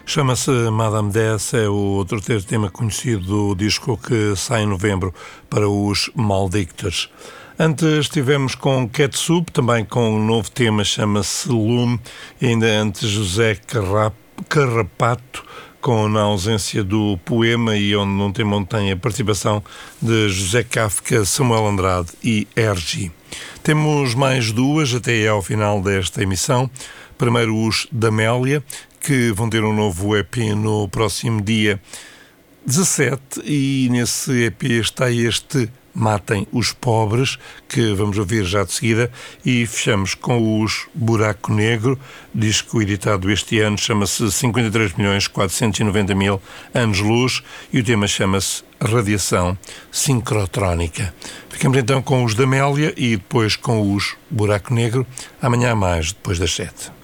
Chama-se Madame Death, é o outro tema conhecido do disco que sai em novembro para os Maldictors. Antes estivemos com Ketchup, também com um novo tema, chama-se Lume, e ainda antes José Carrapato, com Na Ausência do Poema, e onde não tem a participação de José Kafka, Samuel Andrade e Ergi. Temos mais duas até ao final desta emissão. Primeiro os da Amélia, que vão ter um novo EP no próximo dia 17, e nesse EP está este Matem os Pobres, que vamos ouvir já de seguida, e fechamos com os Buraco Negro, disco editado este ano, chama-se 53.490.000 anos-luz, e o tema chama-se Radiação Sincrotrónica. Ficamos então com os da Amélia e depois com os Buraco Negro. Amanhã mais, depois das 7.